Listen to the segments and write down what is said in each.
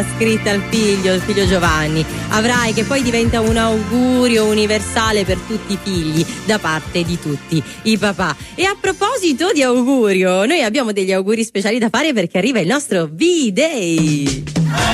scritta al figlio, il figlio Giovanni. Avrai, che poi diventa un augurio universale per tutti i figli da parte di tutti i papà. E a proposito di augurio, noi abbiamo degli auguri speciali da fare perché arriva il nostro B-Day.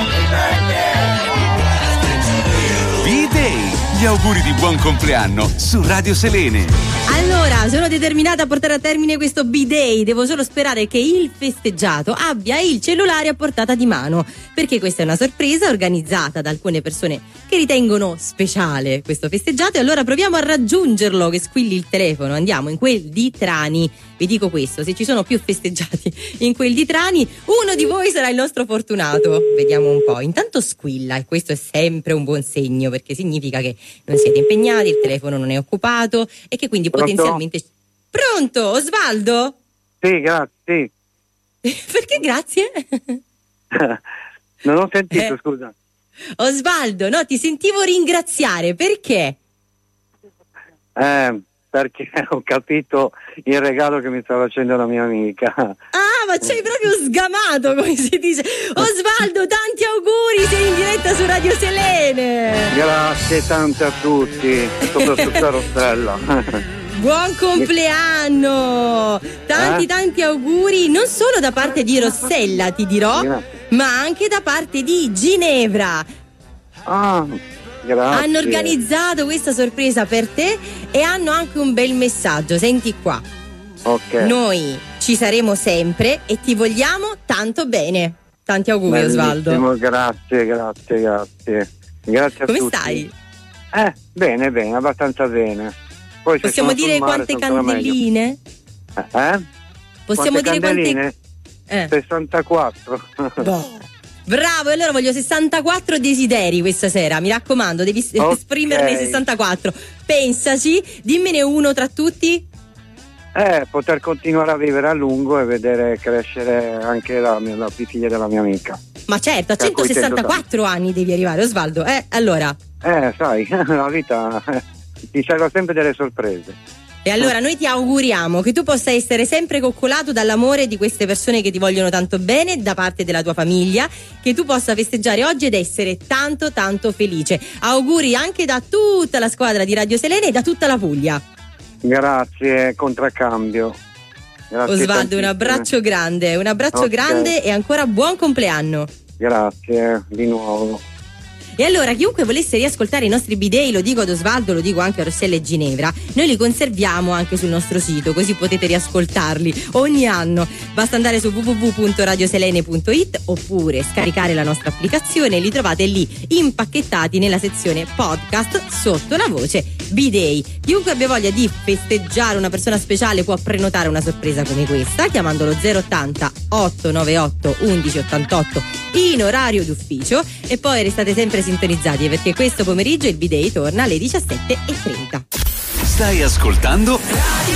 B-Day, gli auguri di buon compleanno su Radio Selene. Allora, sono determinata a portare a termine questo B-Day. Devo solo sperare che il festeggiato abbia il cellulare a portata di mano, perché questa è una sorpresa organizzata da alcune persone che ritengono speciale questo festeggiato. E allora proviamo a raggiungerlo, che squilli il telefono. Andiamo in quel di Trani. Vi dico questo: se ci sono più festeggiati in quel di Trani, uno di voi sarà il nostro fortunato. Vediamo un po'. Intanto squilla, e questo è sempre un buon segno, perché significa che non siete impegnati, il telefono non è occupato e che quindi potenzialmente... Pronto, Osvaldo? Sì, grazie. Perché grazie? Non ho sentito, scusa. Osvaldo, no, ti sentivo ringraziare, perché? Perché ho capito il regalo che mi sta facendo la mia amica. Ah, ma c'hai proprio sgamato, come si dice. Osvaldo, tanti auguri, sei in diretta su Radio Selene. Grazie tante a tutti, soprattutto a Rossella. Buon compleanno! Tanti auguri, non solo da parte di Rossella, ti dirò, ma anche da parte di Ginevra. Grazie. Hanno organizzato questa sorpresa per te e hanno anche un bel messaggio, senti qua. Ok. Noi ci saremo sempre e ti vogliamo tanto bene. Tanti auguri, Osvaldo. Grazie. Grazie a Come tutti. stai? Bene, abbastanza bene. Poi possiamo dire quante candeline? Possiamo dire candeline? 64. Bravo, e allora voglio 64 desideri questa sera, mi raccomando, devi esprimerne 64. Pensaci, dimmene uno tra tutti. Poter continuare a vivere a lungo e vedere crescere anche la figlia della mia amica. Ma certo, a 164 anni devi arrivare, Osvaldo. Allora. Sai, la vita ti serve sempre delle sorprese. E allora noi ti auguriamo che tu possa essere sempre coccolato dall'amore di queste persone che ti vogliono tanto bene, da parte della tua famiglia, che tu possa festeggiare oggi ed essere tanto felice. Auguri anche da tutta la squadra di Radio Selene e da tutta la Puglia. Grazie, contraccambio. Grazie Osvaldo, tantissimo. un abbraccio grande e ancora buon compleanno. Grazie, di nuovo. E allora, chiunque volesse riascoltare i nostri B-Day, lo dico ad Osvaldo, lo dico anche a Rossella e Ginevra, noi li conserviamo anche sul nostro sito, così potete riascoltarli ogni anno. Basta andare su www.radioselene.it oppure scaricare la nostra applicazione, li trovate lì impacchettati nella sezione podcast sotto la voce B-Day. Chiunque abbia voglia di festeggiare una persona speciale può prenotare una sorpresa come questa chiamandolo 080 898 1188 in orario d'ufficio, e poi restate sempre sintonizzati perché questo pomeriggio il B-Day torna alle 17:30. Stai ascoltando Radio